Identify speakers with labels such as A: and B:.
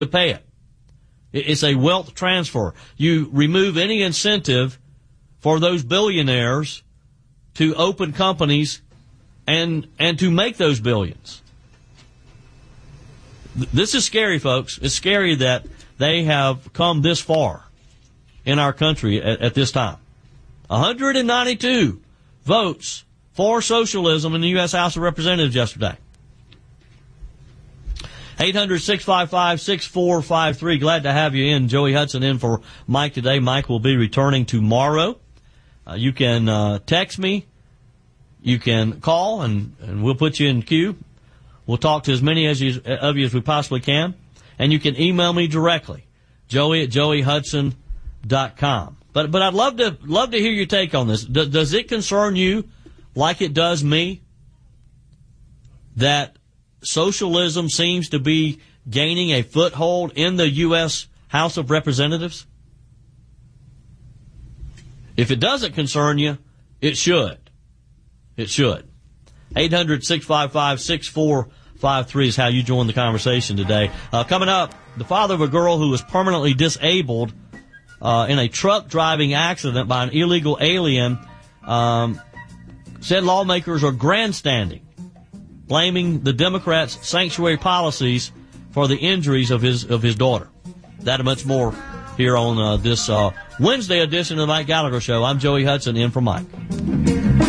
A: to pay it. It's a wealth transfer. You remove any incentive for those billionaires to open companies and to make those billions. This is scary, folks. It's scary that they have come this far in our country at this time. 192 votes for socialism in the U.S. House of Representatives yesterday. 800-655-6453. Glad to have you in. Joey Hudson in for Mike today. Mike will be returning tomorrow. You can text me. You can call, and we'll put you in queue. We'll talk to as many of you as we possibly can. And you can email me directly, joey@joeyhudson.com. But I'd love to hear your take on this. Does it concern you like it does me that socialism seems to be gaining a foothold in the U.S. House of Representatives? If it doesn't concern you, it should. It should. 800-655-6453 is how you join the conversation today. Coming up, the father of a girl who was permanently disabled in a truck driving accident by an illegal alien said lawmakers are grandstanding, blaming the Democrats' sanctuary policies for the injuries of his daughter. That and much more here on this Wednesday edition of the Mike Gallagher Show. I'm Joey Hudson in for Mike.